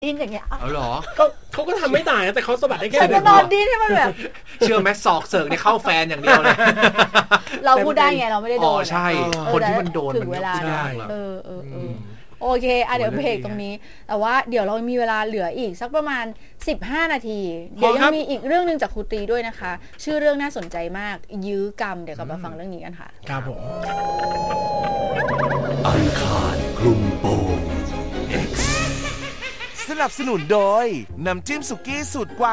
ดิ้นอย่างเงี้ยเอาหรอเขาก็ทำไม่ตายแต่เขาสะบัดได้แค่นอนดิ้นให้มันแบบเชื่อไหมศอกเสิร์กเนี่ยเข้าแฟนอย่างเดียวเลยเราพูดได้ไงเราไม่ได้โดนใช่คนที่มันโดนถึงเวลาโอเคเดี๋ยวเบรกตรงนี้แต่ว่าเดี๋ยวเรามีเวลาเหลืออีกสักประมาณ15นาทีเดี๋ยวยังมีอีกเรื่องนึงจากครูตีด้วยนะคะชื่อเรื่องน่าสนใจมากยื้อกรรมเดี๋ยวกลับมาฟังเรื่องนี้กันค่ะครับผมอังคารคลุมโปง X สนับสนุนโดยน้ำจิ้มสุกี้สูตรกวาง